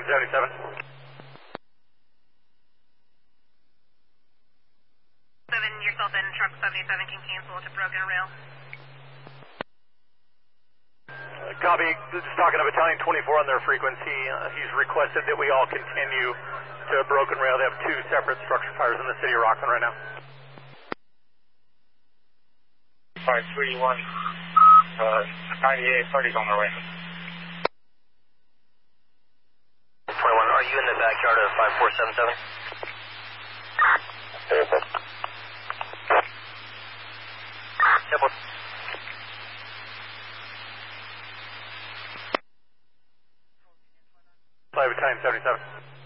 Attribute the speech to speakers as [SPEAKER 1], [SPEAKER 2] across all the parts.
[SPEAKER 1] 77.
[SPEAKER 2] Yourself in truck 77 can cancel to broken rail.
[SPEAKER 1] Copy. Just talking to Battalion 24 on their frequency. He's requested that we all continue to broken rail. They have two separate structure fires in the city of Rockland right now.
[SPEAKER 3] 531, 98, 30's on their way.
[SPEAKER 4] 21, are you in the backyard of 5477?
[SPEAKER 3] Yes,
[SPEAKER 1] 5 Battalion 77.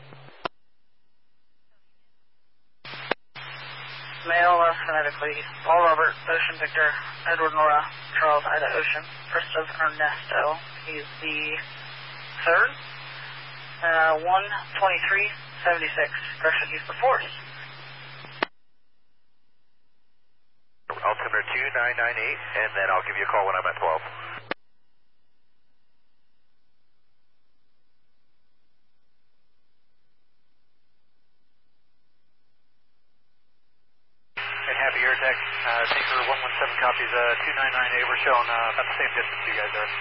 [SPEAKER 5] Male, phonetically, Paul Robert, Ocean Victor, Edward Nora, Charles Ida Ocean, first of Ernesto. He's the third. 12376. Direction use the force.
[SPEAKER 4] Altimeter 2998, and then I'll give you a call when I'm at 12.
[SPEAKER 1] And Happy Air Tech, Tinker 117 copies, 2998. We're showing about the same distance you guys are.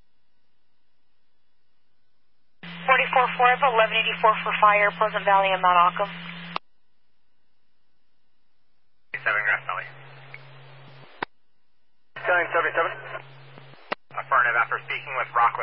[SPEAKER 2] 44-4, 1184 for fire, Pleasant Valley and Mount Auckham.
[SPEAKER 3] 7 Grass Valley.
[SPEAKER 1] Battalion 77.
[SPEAKER 3] Affirmative, after speaking with Rockwell.